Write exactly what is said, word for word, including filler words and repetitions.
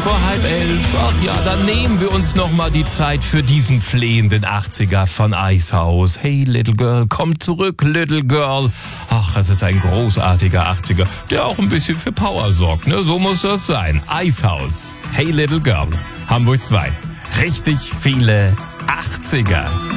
vor halb elf. Ach ja, dann nehmen wir uns noch mal die Zeit für diesen flehenden achtziger von Icehouse. Hey Little Girl, komm zurück, Little Girl. Ach, es ist ein großartiger achtziger, der auch ein bisschen für Power sorgt, ne? So muss das sein. Icehouse. Hey Little Girl. Hamburg zwei. Richtig viele achtziger.